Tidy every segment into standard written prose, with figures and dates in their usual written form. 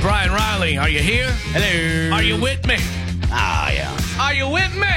Brian Riley. Are you here? Hello. Are you with me? Ah, yeah. Are you with me?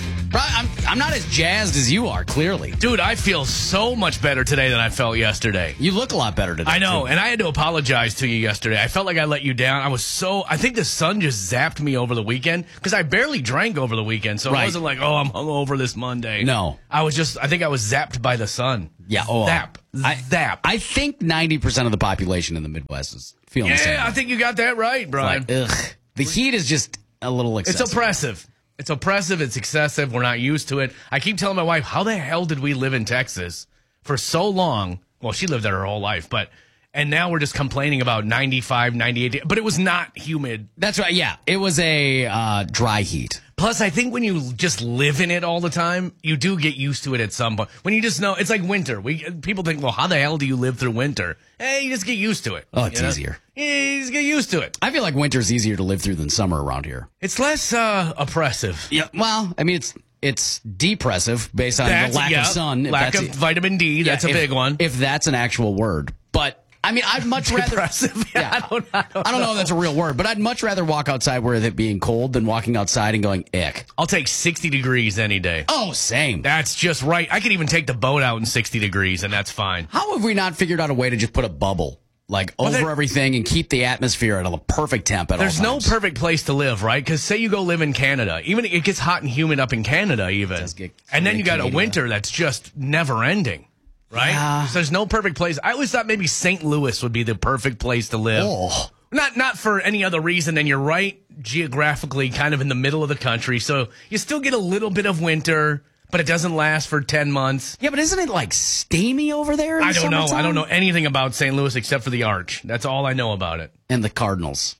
I'm not as jazzed as you are, clearly. Dude, I feel so much better today than I felt yesterday. You look a lot better today. I know, too. and I had to apologize to you yesterday. I felt like I let you down. I think the sun just zapped me over the weekend because I barely drank over the weekend. So Right. it wasn't like, oh, I'm hungover this Monday. No. I think I was zapped by the sun. Yeah. Oh, Zap. Zap. I think 90% of the population in the Midwest is feeling the same. Yeah, I think you got that right, Brian. Like, ugh. The heat is just a little excessive. It's oppressive. It's oppressive. It's excessive. We're not used to it. I keep telling my wife, how the hell did we live in Texas for so long? Well, she lived there her whole life, and now we're just complaining about 95, 98, but it was not humid. That's right. Yeah. It was a dry heat. Plus, I think when you just live in it all the time, you do get used to it at some point. When you just know, it's like winter. People think, well, how the hell do you live through winter? Hey, you just get used to it. Oh, it's easier. You just get used to it. I feel like winter's easier to live through than summer around here. It's less oppressive. Yeah. Well, I mean, it's depressive based on the lack of sun. Lack of vitamin D. That's a big one. If that's an actual word. But I mean, I'd much rather. Depressive? Yeah, I don't know if that's a real word, but I'd much rather walk outside with it being cold than walking outside and going, ick. I'll take 60 degrees any day. Oh, same. That's just right. I could even take the boat out in 60 degrees, and that's fine. How have we not figured out a way to just put a bubble over everything and keep the atmosphere at a perfect temp at all times? There's no perfect place to live, right? Because say you go live in Canada. Even it gets hot and humid up in Canada even. And then you got a winter that's just never ending. Right? Yeah. So there's no perfect place. I always thought maybe St. Louis would be the perfect place to live. Oh. Not for any other reason than you're right geographically kind of in the middle of the country. So you still get a little bit of winter, but it doesn't last for 10 months. Yeah, but isn't it like steamy over there? I don't know. I don't know anything about St. Louis except for the Arch. That's all I know about it. And the Cardinals.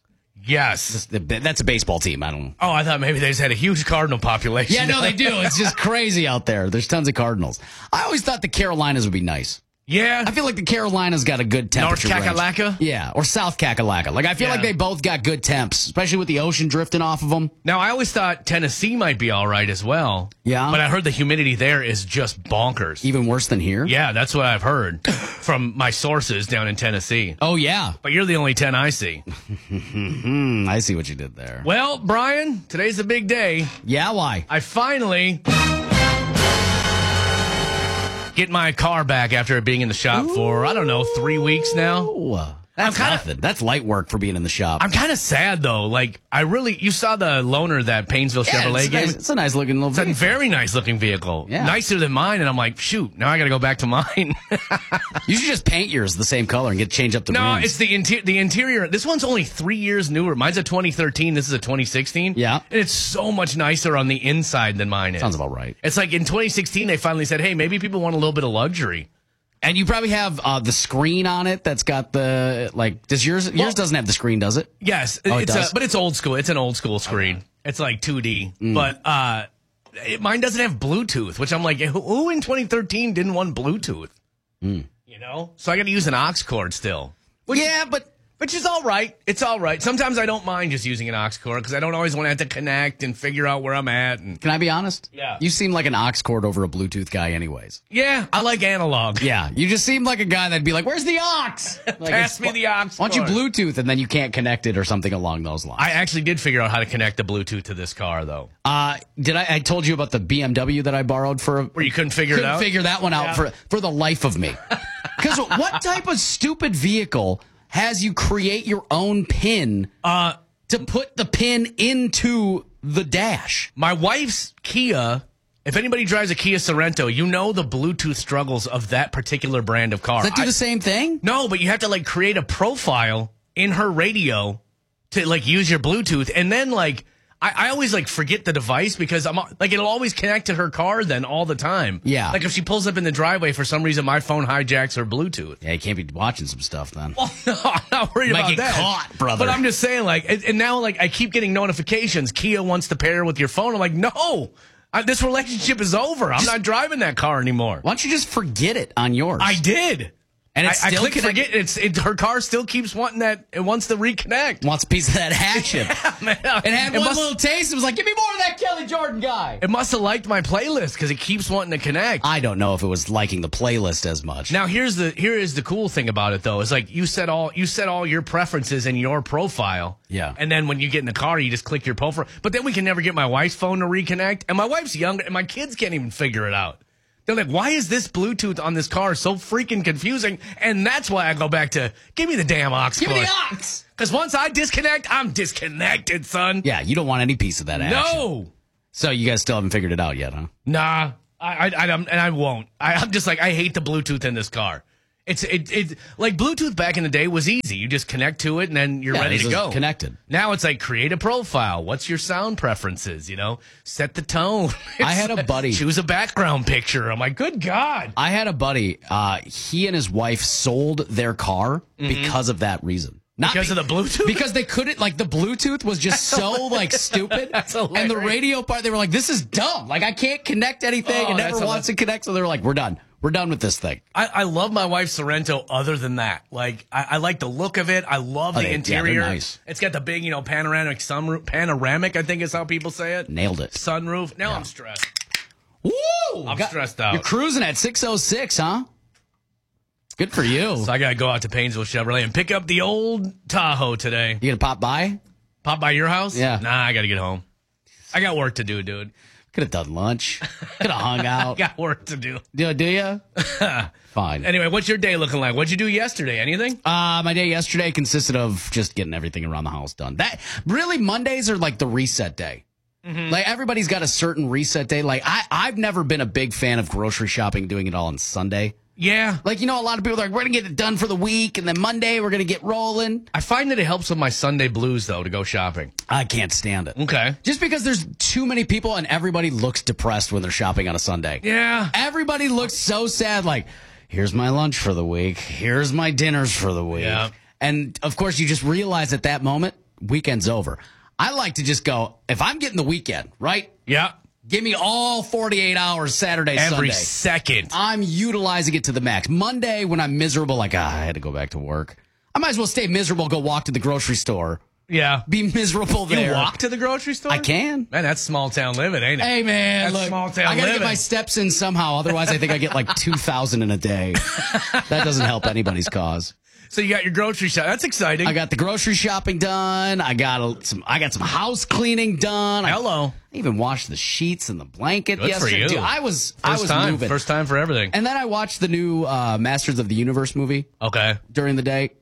Yes. That's a baseball team. I don't know. Oh, I thought maybe they just had a huge Cardinal population. Yeah, no, they do. It's just crazy out there. There's tons of Cardinals. I always thought the Carolinas would be nice. Yeah. I feel like the Carolinas got a good temperature North Kakalaka? range. Yeah, or South Kakalaka. Like, I feel like they both got good temps, especially with the ocean drifting off of them. Now, I always thought Tennessee might be all right as well. Yeah. But I heard the humidity there is just bonkers. Even worse than here? Yeah, that's what I've heard from my sources down in Tennessee. Oh, yeah. But you're the only 10 I see. I see what you did there. Well, Brian, today's a big day. Yeah, why? I finally get my car back after it being in the shop for, 3 weeks now. Ooh, that's nothing. That's light work for being in the shop. I'm kind of sad, though. Like, you saw the loaner that Painesville Chevrolet gave? It's a nice looking little vehicle. It's a very nice looking vehicle. Yeah. Nicer than mine. And I'm like, shoot, now I got to go back to mine. You should just paint yours the same color and change up the rims. No, it's the interior. This one's only 3 years newer. Mine's a 2013. This is a 2016. Yeah. And it's so much nicer on the inside than mine is. Sounds about right. It's like in 2016, they finally said, hey, maybe people want a little bit of luxury. And you probably have the screen on it that's got the, does yours doesn't have the screen, does it? Yes. Oh, it does? But it's old school. It's an old school screen. Okay. It's like 2D. But mine doesn't have Bluetooth, which I'm like, who in 2013 didn't want Bluetooth? You know? So I got to use an aux cord still. Which is all right. It's all right. Sometimes I don't mind just using an aux cord because I don't always want to have to connect and figure out where I'm at. And can I be honest? Yeah. You seem like an aux cord over a Bluetooth guy anyways. Yeah, I like analog. Yeah, you just seem like a guy that'd be like, where's the aux? Pass me the aux cord. Why don't you Bluetooth and then you can't connect it or something along those lines? I actually did figure out how to connect the Bluetooth to this car, though. I told you about the BMW that I borrowed for... Where you couldn't figure it out? Couldn't figure that one out for the life of me. Because what type of stupid vehicle has you create your own pin to put the pin into the dash? My wife's Kia, if anybody drives a Kia Sorento, you know the Bluetooth struggles of that particular brand of car. Does that do the same thing? No, but you have to create a profile in her radio to use your Bluetooth. And then I always forget the device because I'm it'll always connect to her car then all the time. Yeah. If she pulls up in the driveway for some reason, my phone hijacks her Bluetooth. Yeah, you can't be watching some stuff then. Well, no, I'm not worried about that. You might get caught, brother. But I'm just saying, and now I keep getting notifications. Kia wants to pair with your phone. I'm like, no, this relationship is over. I'm not driving that car anymore. Why don't you just forget it on yours? I did. And it's I still click forget. Her car still keeps wanting that. It wants to reconnect. Wants a piece of that action. Yeah, man. It had one little taste. It was like, give me more of that Kelly Jordan guy. It must have liked my playlist because it keeps wanting to connect. I don't know if it was liking the playlist as much. Now here is the cool thing about it though. Is like you set all your preferences in your profile. Yeah. And then when you get in the car, you just click your profile. But then we can never get my wife's phone to reconnect, and my wife's younger, and my kids can't even figure it out. They're like, why is this Bluetooth on this car so freaking confusing? And that's why I go back to, give me the damn aux cord. Give me the aux. Because once I disconnect, I'm disconnected, son. Yeah, you don't want any piece of that action. No. So you guys still haven't figured it out yet, huh? Nah, I won't. I'm just like, I hate the Bluetooth in this car. It's like Bluetooth back in the day was easy. You just connect to it and then you're ready to go. Connected. Now it's like create a profile. What's your sound preferences? Set the tone. I had a buddy choose a background picture. I'm like, good God. I had a buddy. He and his wife sold their car because of that reason. Not because of the Bluetooth? Because they couldn't, like, the Bluetooth was just so, like, stupid. That's and the radio part, they were like, this is dumb. Like, I can't connect anything. It never wants to connect. So they were like, we're done. We're done with this thing. I love my wife's Sorento other than that. Like, I like the look of it. I love the interior. Yeah, they're nice. It's got the big, panoramic sunroof. Panoramic, I think is how people say it. Nailed it. Sunroof. Now I'm stressed. Woo! I'm stressed out. You're cruising at 606, huh? Good for you. So I got to go out to Painesville Chevrolet and pick up the old Tahoe today. You going to pop by? Pop by your house? Yeah. Nah, I got to get home. I got work to do, dude. Could have done lunch. Could have hung out. Got work to do. Do you? Fine. Anyway, what's your day looking like? What'd you do yesterday? Anything? My day yesterday consisted of just getting everything around the house done. That really, Mondays are like the reset day. Mm-hmm. Like everybody's got a certain reset day. Like I've never been a big fan of grocery shopping, doing it all on Sunday. Yeah. Like, a lot of people are like, we're going to get it done for the week, and then Monday we're going to get rolling. I find that it helps with my Sunday blues, though, to go shopping. I can't stand it. Okay. Just because there's too many people and everybody looks depressed when they're shopping on a Sunday. Yeah. Everybody looks so sad, like, here's my lunch for the week. Here's my dinners for the week. Yeah. And, of course, you just realize at that moment, weekend's over. I like to just go, if I'm getting the weekend, right? Yeah. Give me all 48 hours Saturday, Every Sunday. second. I'm utilizing it to the max. Monday, when I'm miserable, like, I had to go back to work. I might as well stay miserable, go walk to the grocery store. Yeah. Be miserable there. You walk to the grocery store? I can. Man, that's small town living, ain't it? Hey, man, that's look, small town I got to living. get my steps in somehow. Otherwise, I think I get like 2,000 in a day. That doesn't help anybody's cause. So you got your grocery shop. That's exciting. I got the grocery shopping done. I got some house cleaning done. Hello. I even washed the sheets and the blanket Good yesterday. for you. Dude, I was time. moving. First time for everything. And then I watched the new Masters of the Universe movie. Okay. During the day.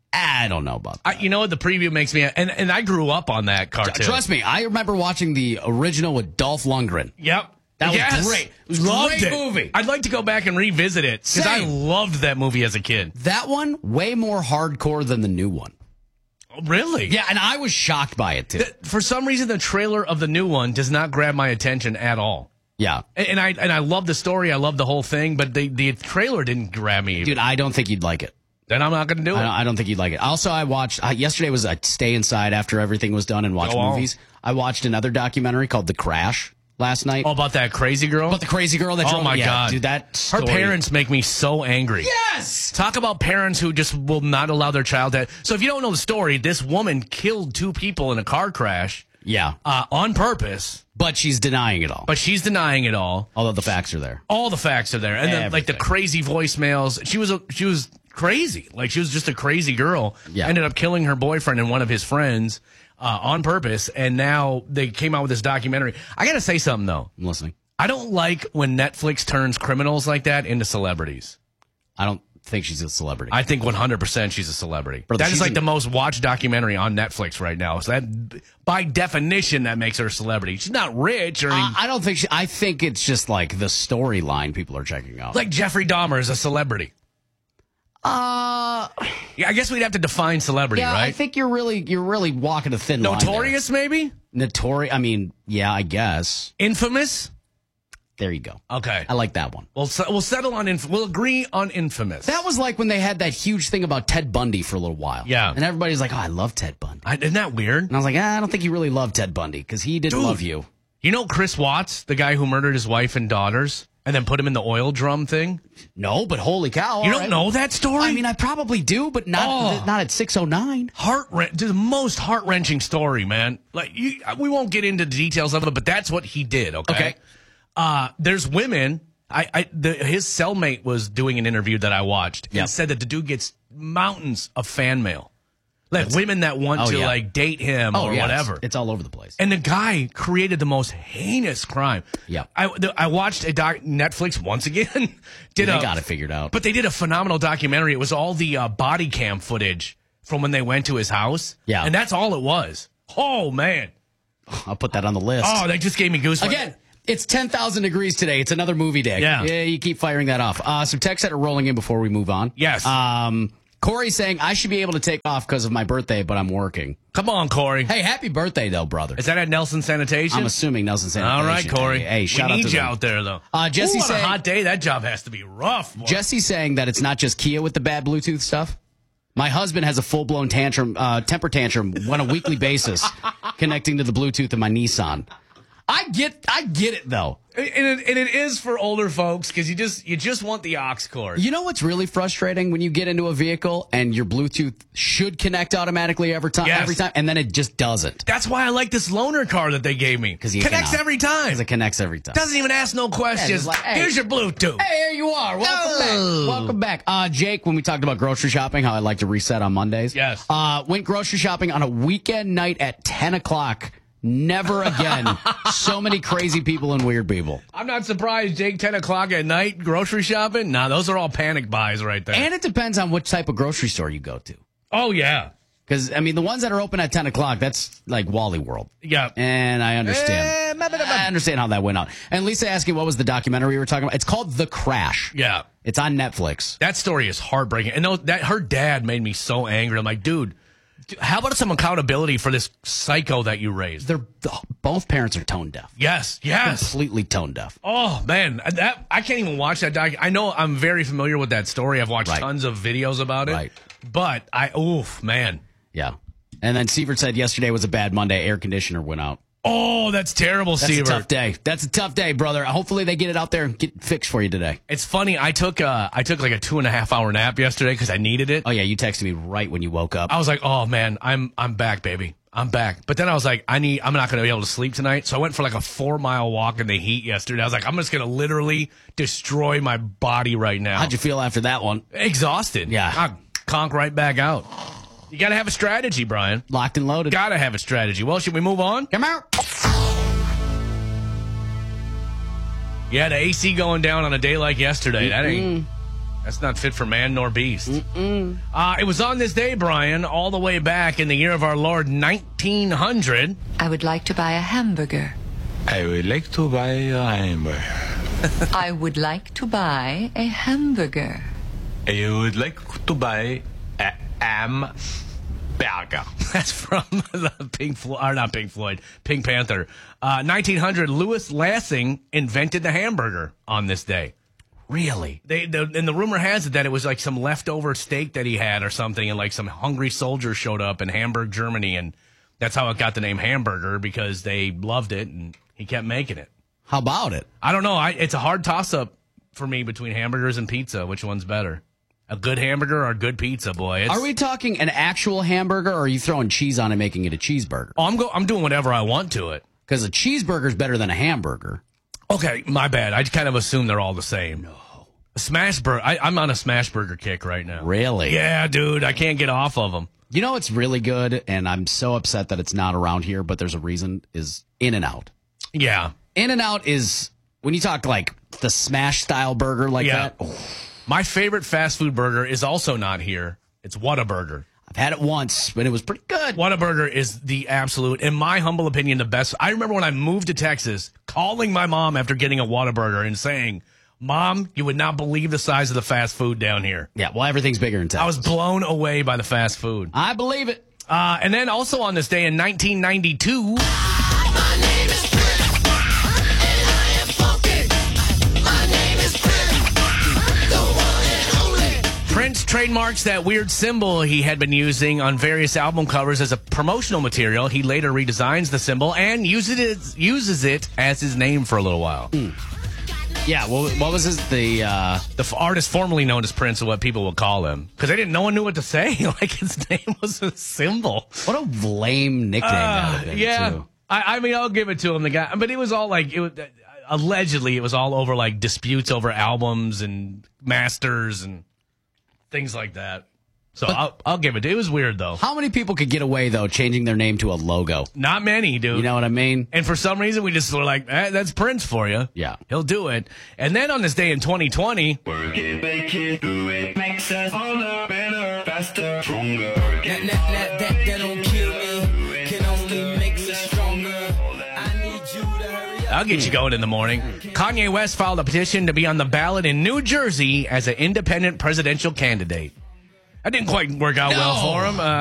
I don't know about that. You know what? The preview makes me... And I grew up on that cartoon. Trust me, I remember watching the original with Dolph Lundgren. Yep. That was great. It was a great movie. I'd like to go back and revisit it because I loved that movie as a kid. That one, way more hardcore than the new one. Oh, really? Yeah, and I was shocked by it, too. For some reason, the trailer of the new one does not grab my attention at all. Yeah. And I love the story. I love the whole thing, but the trailer didn't grab me. Dude, I don't think you'd like it. Then I'm not going to do it. I don't think you'd like it. Also, I watched, yesterday was a stay inside after everything was done and watch movies. I watched another documentary called The Crash last night. Oh, about that crazy girl? About the crazy girl that drove. Oh, my God. Dude, that story. Her parents make me so angry. Yes! Talk about parents who just will not allow their child to. So if you don't know the story, this woman killed 2 people in a car crash. Yeah. On purpose. But she's denying it all. But she's denying it all. Although the facts are there. All the facts are there. And then, like, the crazy voicemails. She was crazy. Like, she was just a crazy girl. Yeah. Ended up killing her boyfriend and one of his friends on purpose. And now they came out with this documentary. I got to say something, though. I'm listening. I don't like when Netflix turns criminals like that into celebrities. I don't think she's a celebrity. I think 100% she's a celebrity. Brother, that is like the most watched documentary on Netflix right now. So that, by definition, that makes her a celebrity. She's not rich or I don't think I think it's just like the storyline people are checking out. like Jeffrey Dahmer is a celebrity. Yeah, I guess we'd have to define celebrity, yeah, right? I think you're really walking a thin line. Notorious, maybe? Notorious. I mean, yeah, I guess. Infamous? There you go. Okay. I like that one. We'll settle on we'll agree on infamous. That was like when they had that huge thing about Ted Bundy for a little while. Yeah. And everybody's like, oh, I love Ted Bundy. Isn't that weird? And I was like, I don't think you really love Ted Bundy because he didn't love you. You know Chris Watts, the guy who murdered his wife and daughters? and then put him in the oil drum thing? No, but holy cow. You don't know that story? I mean, I probably do, but not at 609. The most heart-wrenching story, man. Like we won't get into the details of it, but that's what he did, okay? There's women. His cellmate was doing an interview that I watched and said that the dude gets mountains of fan mail. Like women that want to like date him or whatever. It's all over the place. And the guy created the most heinous crime. Yeah. I watched Netflix once again. They got it figured out. But they did a phenomenal documentary. It was all the body cam footage from when they went to his house. Yeah. And that's all it was. Oh, man. I'll put that on the list. Oh, that just gave me goosebumps. Again, it's 10,000 degrees today. It's another movie day. Yeah. You keep firing that off. Some texts that are rolling in before we move on. Yes. Corey's saying, I should be able to take off because of my birthday, but I'm working. Come on, Corey. Hey, happy birthday, though, brother. Is that at Nelson Sanitation? I'm assuming Nelson Sanitation. All right, Corey. Hey, shout out to we need you them. out there, though. Jesse on saying, a hot day, that job has to be rough. Boy. Jesse's saying that it's not just Kia with the bad Bluetooth stuff. My husband has a full-blown temper tantrum on a weekly basis connecting to the Bluetooth of my Nissan. I get it, though. And it is for older folks because you just want the aux cord. You know what's really frustrating when you get into a vehicle and your Bluetooth should connect automatically every time, and then it just doesn't. That's why I like this loaner car that they gave me. Because it connects every time. Because it connects every time. Doesn't even ask no questions. Like, hey, here's your Bluetooth. Hey, here you are. Welcome back. Jake, when we talked about grocery shopping, how I like to reset on Mondays. Yes. Went grocery shopping on a weekend night at 10 o'clock. Never again. So many crazy people and weird people. I'm not surprised, Jake, 10 o'clock at night, grocery shopping? Nah, those are all panic buys right there. And it depends on which type of grocery store you go to. Oh, yeah. Because, I mean, the ones that are open at 10 o'clock, that's like Wally World. Yeah. And I understand. I understand how that went out. And Lisa asking what was the documentary we were talking about. It's called The Crash. Yeah. It's on Netflix. That story is heartbreaking. And her dad made me so angry. I'm like, dude, how about some accountability for this psycho that you raised? Both parents are tone deaf. Yes. Completely tone deaf. Oh, man. I can't even watch that doc. I know I'm very familiar with that story. I've watched tons of videos about it. Right. But man. Yeah. And then Sievert said yesterday was a bad Monday. Air conditioner went out. Oh, that's terrible, Sievert. That's a tough day. That's a tough day, brother. Hopefully they get it out there and get fixed for you today. It's funny. I took like a 2.5 hour nap yesterday because I needed it. Oh yeah, you texted me right when you woke up. I was like, oh man, I'm back, baby. I'm back. But then I was like, I'm not going to be able to sleep tonight. So I went for like a 4-mile walk in the heat yesterday. I was like, I'm just going to literally destroy my body right now. How'd you feel after that one? Exhausted. Yeah. I conk right back out. You got to have a strategy, Brian. Locked and loaded. Got to have a strategy. Well, should we move on? Come out. Yeah, the AC going down on a day like yesterday. That's not fit for man nor beast. It was on this day, Brian, all the way back in the year of our Lord 1900. I would like to buy a hamburger. I would like to buy a hamburger. I would like to buy a hamburger. I would like to buy a hamburger. That's from the Pink Panther. 1900, Louis Lassing invented the hamburger on this day. Really? And the rumor has it that it was like some leftover steak that he had or something, and like some hungry soldiers showed up in Hamburg, Germany, and that's how it got the name hamburger, because they loved it and he kept making it. How about it? I don't know. It's a hard toss-up for me between hamburgers and pizza. Which one's better? A good hamburger or a good pizza, boy? Are we talking an actual hamburger, or are you throwing cheese on it, making it a cheeseburger? Oh, I'm doing whatever I want to it. Because a cheeseburger is better than a hamburger. Okay, my bad. I kind of assume they're all the same. No. A smash burger. I'm on a smash burger kick right now. Really? Yeah, dude. I can't get off of them. You know what's really good, and I'm so upset that it's not around here, but there's a reason, is In-N-Out. Yeah. In-N-Out is, when you talk like the smash style burger like that. Oh. My favorite fast food burger is also not here. It's Whataburger. I've had it once, but it was pretty good. Whataburger is the absolute, in my humble opinion, the best. I remember when I moved to Texas, calling my mom after getting a Whataburger and saying, Mom, you would not believe the size of the fast food down here. Yeah, well, everything's bigger in Texas. I was blown away by the fast food. I believe it. And then also on this day in 1992... Prince trademarks that weird symbol he had been using on various album covers as a promotional material. He later redesigns the symbol and uses it as his name for a little while. Yeah, well, what was his The artist formerly known as Prince, is what people would call him, because no one knew what to say. Like his name was a symbol. what a lame nickname that would have been, Yeah, too. I mean, I'll give it to him. The guy, but it was all like allegedly it was all over like disputes over albums and masters and things like that. So I'll give it. It was weird though. How many people could get away though changing their name to a logo? Not many, dude. You know what I mean? And for some reason, we just were like, that's Prince for you. Yeah. He'll do it. And then on this day in 2020, Work it, make it, do it. Makes us harder, better, faster, stronger. That don't kill me, can only make me stronger. I need you to hurry up. I'll get you going in the morning. Kanye West filed a petition to be on the ballot in New Jersey as an independent presidential candidate. That didn't quite work out well for him.